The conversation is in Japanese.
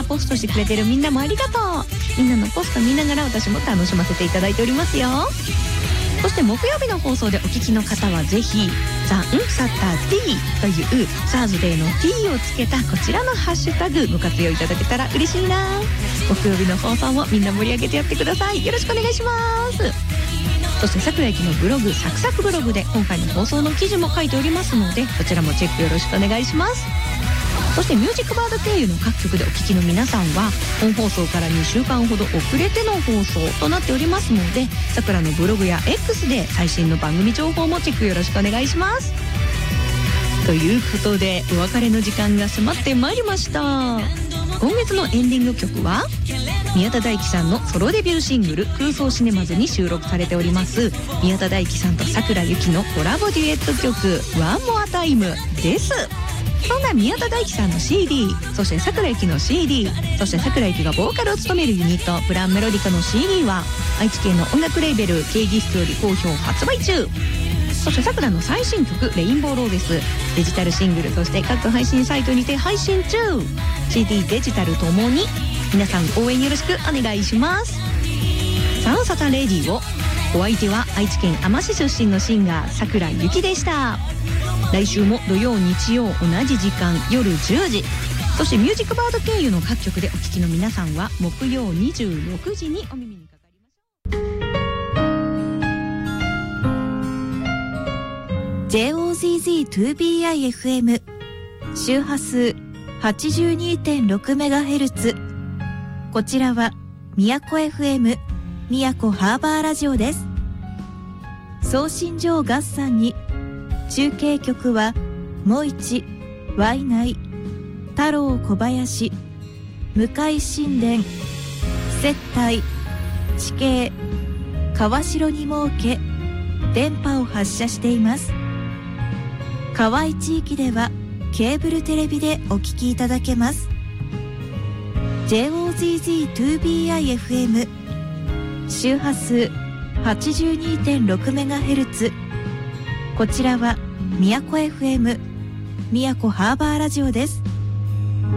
ポストしてくれてるみんなもありがとう。みんなのポスト見ながら私も楽しませていただいておりますよ。そして木曜日の放送でお聞きの方はぜひザンサッター T というサーズデーの T をつけたこちらのハッシュタグご活用いただけたら嬉しいな。木曜日の放送もみんな盛り上げてやってください。よろしくお願いします。そして桜井貴のブログサクサクブログで今回の放送の記事も書いておりますのでこちらもチェックよろしくお願いします。そしてミュージックバード経由の各局でお聞きの皆さんは本放送から2週間ほど遅れての放送となっておりますのでさくらのブログや X で最新の番組情報もチェックよろしくお願いします。ということでお別れの時間が迫ってまいりました。今月のエンディング曲は宮田大輝さんのソロデビューシングル空想シネマズに収録されております宮田大輝さんと桜井由紀のコラボデュエット曲ワンモアタイムです。そんな宮田大輝さんの CD そして桜井由紀の CD そして桜井由紀がボーカルを務めるユニットプランメロディカの CD は愛知県の音楽レーベルケイギストより好評発売中。そして桜の最新曲レインボーローデスデジタルシングルそして各配信サイトにて配信中。 CD デジタルともに皆さん応援よろしくお願いします。サンサタレディオお相手は愛知県あま市出身のシンガー桜井由紀でした。来週も土曜日曜同じ時間夜10時そしてミュージックバード経由の各局でお聞きの皆さんは木曜26時にお耳にかかりましょう。 JOZZ2BIFM 周波数 82.6MHz こちらは宮古 FM 宮古ハーバーラジオです。送信所を合算に中継局はもいち、ワイナイ、太郎小林、向井神殿、接待、地形、川城に設け電波を発射しています。河合地域ではケーブルテレビでお聞きいただけます。 JOZZ2BIFM 周波数 82.6MHz こちらは宮古 FM 宮古ハーバーラジオです。